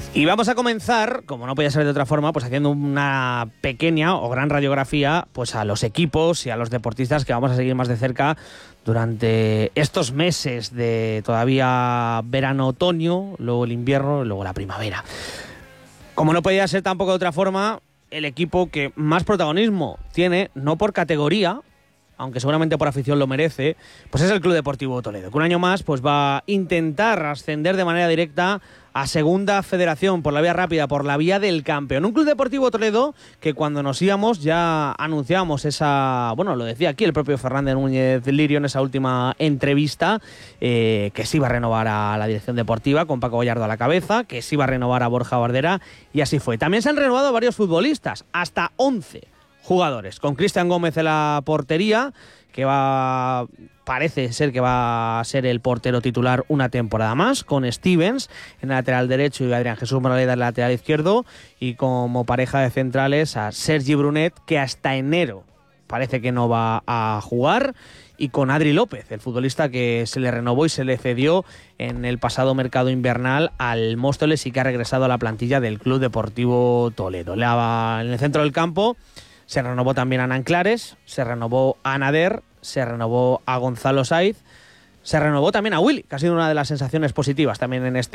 Y vamos a comenzar, como no podía ser de otra forma, pues haciendo una pequeña o gran radiografía pues a los equipos y a los deportistas que vamos a seguir más de cerca durante estos meses de todavía verano-otoño, luego el invierno, luego la primavera. Como no podía ser tampoco de otra forma, el equipo que más protagonismo tiene, no por categoría, aunque seguramente por afición lo merece, pues es el Club Deportivo Toledo, que un año más pues va a intentar ascender de manera directa a Segunda Federación por la vía rápida, por la vía del campeón. Un Club Deportivo Toledo que cuando nos íbamos ya anunciábamos esa, bueno, lo decía aquí el propio Fernández Núñez Lirio en esa última entrevista, que se iba a renovar a la dirección deportiva con Paco Gallardo a la cabeza, que se iba a renovar a Borja Bardera, y así fue. También se han renovado varios futbolistas, hasta 11 jugadores, con Cristian Gómez en la portería, que parece ser que va a ser el portero titular una temporada más, con Stevens en el lateral derecho y Adrián Jesús Moraleda en el lateral izquierdo, y como pareja de centrales a Sergi Brunet, que hasta enero parece que no va a jugar, y con Adri López, el futbolista que se le renovó y se le cedió en el pasado mercado invernal al Móstoles y que ha regresado a la plantilla del Club Deportivo Toledo. En el centro del campo se renovó también a Nanclares, se renovó a Nader, se renovó a Gonzalo Saiz, se renovó también a Willy, que ha sido una de las sensaciones positivas también en este